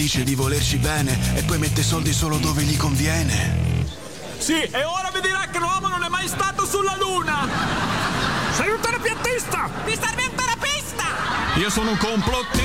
dice di volerci bene e poi mette soldi solo dove gli conviene. Sì, e ora vi dirà che l'uomo non è mai stato sulla Luna! Sei un terapeutista! Mi serve un terapista! Io sono un complottista!